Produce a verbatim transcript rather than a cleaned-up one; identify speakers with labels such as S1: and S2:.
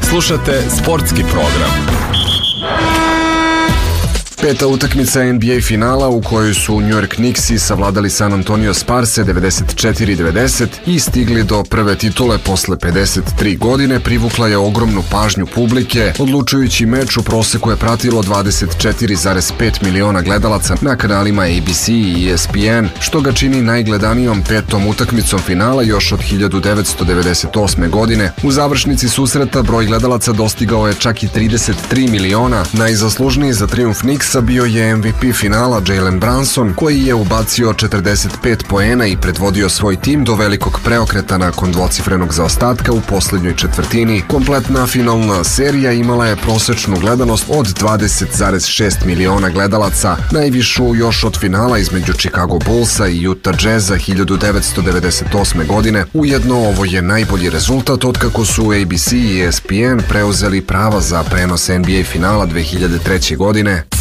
S1: Slušate sportski program. Peta utakmica N B A finala u kojoj su New York Knicksi savladali San Antonio Sparse devedeset četiri devedeset i stigli do prve titule posle pedeset tri godine privukla je ogromnu pažnju publike. Odlučujući meč u proseku je pratilo dvadeset četiri zarez pet miliona gledalaca na kanalima A B C i E S P N, što ga čini najgledanijom petom utakmicom finala još od hiljadu devetsto devedeset osme. godine. U završnici susreta broj gledalaca dostigao je čak i trideset tri miliona. Najzaslužniji za trijumf Knicks bio je M V P finala Jalen Brunson, koji je ubacio četrdeset pet poena i predvodio svoj tim do velikog preokreta nakon dvocifrenog zaostatka u poslednjoj četvrtini. Kompletna finalna serija imala je prosečnu gledanost od dvadeset zarez šest miliona gledalaca, najvišu još od finala između Chicago Bullsa i Utah Jazza hiljadu devetsto devedeset osme. godine. Ujedno, ovo je najbolji rezultat otkako su A B C i E S P N preuzeli prava za prenos N B A finala dve hiljade treće. godine.